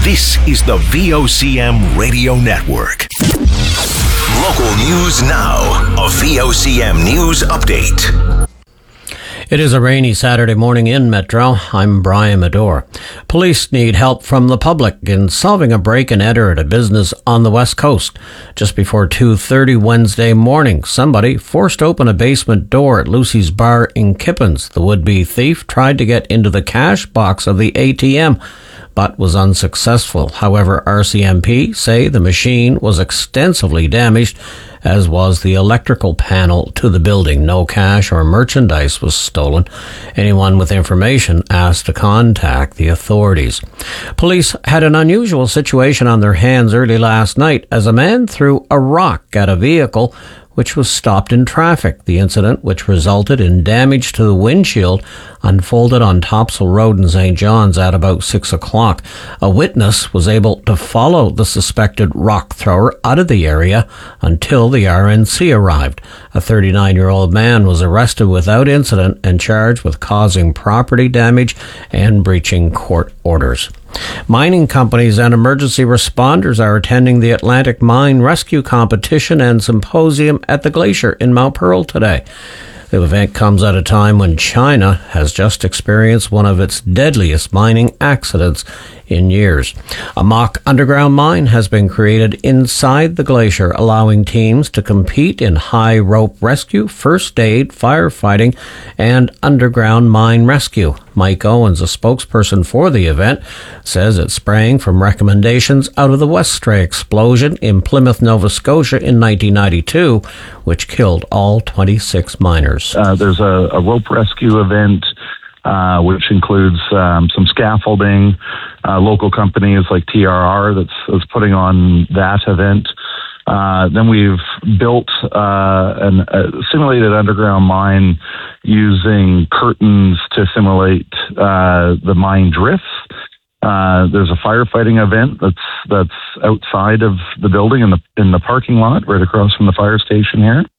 This is the VOCM Radio Network. Local news now. A VOCM News Update. It is a rainy Saturday morning in Metro. I'm Brian Medore. Police need help from the public in solving a break-and-enter at a business on the West Coast. Just before 2:30 Wednesday morning, somebody forced open a basement door at Lucy's Bar in Kippens. The would-be thief tried to get into the cash box of the ATM, but was unsuccessful. However, RCMP say the machine was extensively damaged, as was the electrical panel to the building. No cash or merchandise was stolen. Anyone with information asked to contact the authorities. Police had an unusual situation on their hands early last night as a man threw a rock at a vehicle which was stopped in traffic. The incident, which resulted in damage to the windshield, unfolded on Topsail Road in St. John's at about 6 o'clock. A witness was able to follow the suspected rock thrower out of the area until the RNC arrived. A 39-year-old man was arrested without incident and charged with causing property damage and breaching court orders. Mining companies and emergency responders are attending the Atlantic Mine Rescue Competition and Symposium at the Glacier in Mount Pearl today. The event comes at a time when China has just experienced one of its deadliest mining accidents in years. A mock underground mine has been created inside the glacier, allowing teams to compete in high rope rescue, first aid, firefighting, and underground mine rescue. Mike Owens, a spokesperson for the event, says it sprang from recommendations out of the Westray explosion in Plymouth, Nova Scotia in 1992, which killed all 26 miners. There's a rope rescue event, which includes some scaffolding. Local companies like TRR that's putting on that event. Then we've built a simulated underground mine using curtains to simulate the mine drifts. There's a firefighting event that's outside of the building in the parking lot right across from the fire station here.